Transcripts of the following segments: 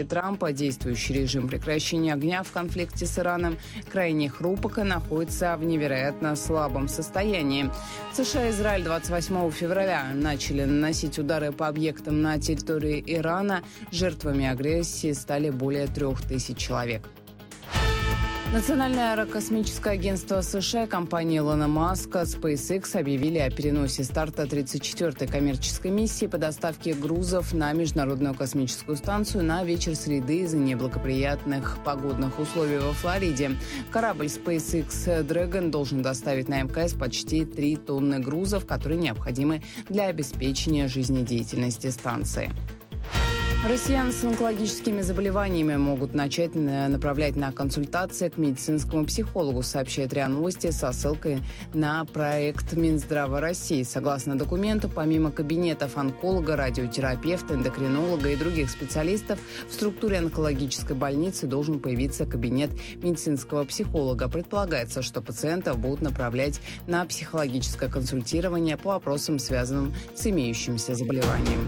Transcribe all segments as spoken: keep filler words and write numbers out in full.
политики Трампа действующий режим прекращения огня в конфликте с Ираном крайне хрупок и находится в невероятно слабом состоянии. США и Израиль двадцать восьмого февраля начали наносить удары по объектам на территории Ирана. Жертвами агрессии стали более трех тысяч человек. Национальное аэрокосмическое агентство США, компания Илона Маска, SpaceX объявили о переносе старта тридцать четвёртой коммерческой миссии по доставке грузов на Международную космическую станцию на вечер среды из-за неблагоприятных погодных условий во Флориде. Корабль SpaceX Dragon должен доставить на МКС почти три тонны грузов, которые необходимы для обеспечения жизнедеятельности станции. Россиян с онкологическими заболеваниями могут начать направлять на консультации к медицинскому психологу, сообщает РИА Новости со ссылкой на проект Минздрава России. Согласно документу, помимо кабинетов онколога, радиотерапевта, эндокринолога и других специалистов, в структуре онкологической больницы должен появиться кабинет медицинского психолога. Предполагается, что пациентов будут направлять на психологическое консультирование по вопросам, связанным с имеющимся заболеванием.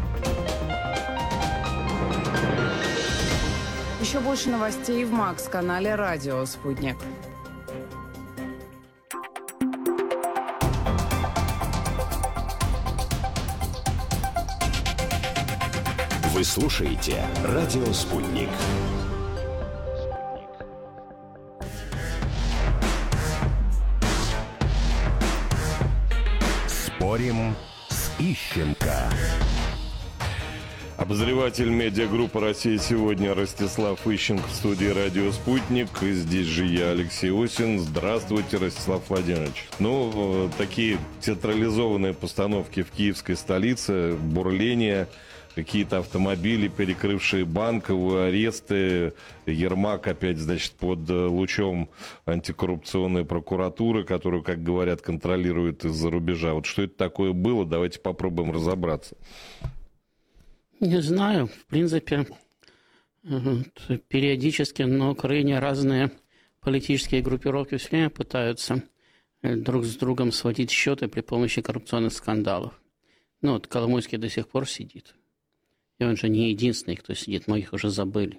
Еще больше новостей в Макс-канале «Радио Спутник». Вы слушаете «Радио Спутник». Спорим с Ищенко. Обозреватель медиагруппы «Россия сегодня» Ростислав Ищенко в студии «Радио Спутник». И здесь же я, Алексей Осин. Здравствуйте, Ростислав Владимирович. Ну, такие театрализованные постановки в киевской столице, бурление, какие-то автомобили, перекрывшие банковые аресты. Ермак опять, значит, под лучом антикоррупционной прокуратуры, которую, как говорят, контролирует из-за рубежа. Вот что это такое было? Давайте попробуем разобраться. Не знаю. В принципе, периодически, но крайне разные политические группировки все время пытаются друг с другом сводить счеты при помощи коррупционных скандалов. Ну, вот Коломойский до сих пор сидит. И он же не единственный, кто сидит, многих уже забыли.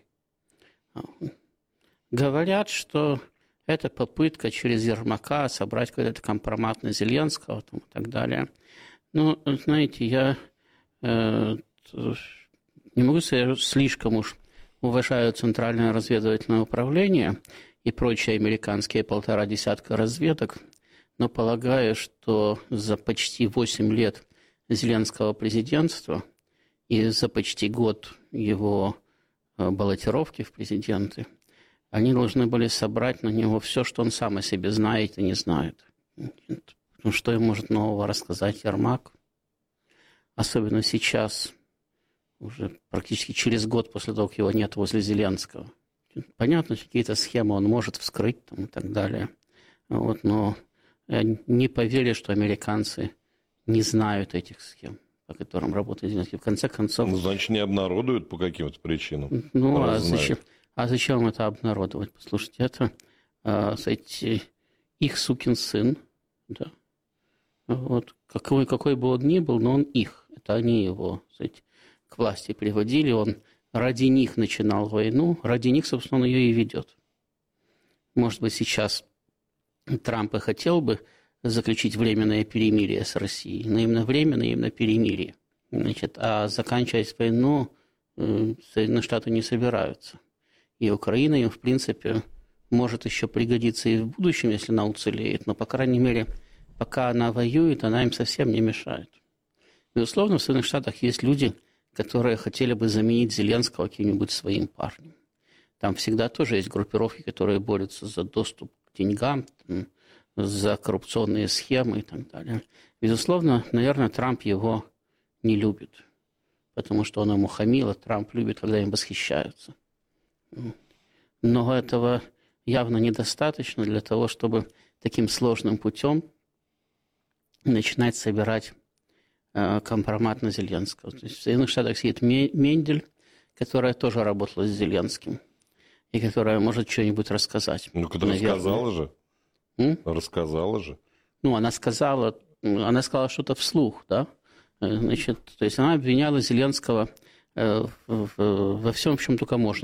Говорят, что это попытка через Ермака собрать какой-то компромат на Зеленского там, и так далее. Но, знаете, я... Э, не могу сказать, слишком уж уважаю Центральное разведывательное управление и прочие американские полтора десятка разведок, но полагаю, что за почти восемь лет Зеленского президентства и за почти год его баллотировки в президенты они должны были собрать на него все, что он сам о себе знает и не знает. Ну, что им может нового рассказать Ермак? Особенно сейчас, уже практически через год после того, как его нет возле Зеленского. Понятно, какие-то схемы он может вскрыть там, и так далее. Вот, но я не поверю, что американцы не знают этих схем, по которым работает Зеленский. В конце концов... Ну, значит, не обнародуют по каким-то причинам. Ну, а зачем, а зачем это обнародовать? Послушайте, это, а, кстати, их сукин сын, да. Вот, какой, какой бы он ни был, но он их. Это они его, кстати, к власти приводили, он ради них начинал войну, ради них, собственно, он ее и ведет. Может быть, сейчас Трамп и хотел бы заключить временное перемирие с Россией, но именно временное, именно перемирие. Значит, а заканчивать войну Соединенные Штаты не собираются. И Украина им, в принципе, может еще пригодиться и в будущем, если она уцелеет, но, по крайней мере, пока она воюет, она им совсем не мешает. Безусловно, в Соединенных Штатах есть люди, которые хотели бы заменить Зеленского каким-нибудь своим парнем. Там всегда тоже есть группировки, которые борются за доступ к деньгам, там, за коррупционные схемы и так далее. Безусловно, наверное, Трамп его не любит, потому что он ему хамил, а Трамп любит, когда им восхищаются. Но этого явно недостаточно для того, чтобы таким сложным путем начинать собирать компромат на Зеленского. То есть в Соединенных Штатах сидит Мендель, которая тоже работала с Зеленским, и которая может что-нибудь рассказать. Ну, когда рассказала же. М? Рассказала же. Ну, она сказала, она сказала что-то вслух, да? Значит, то есть она обвиняла Зеленского во всем, в чем только можно.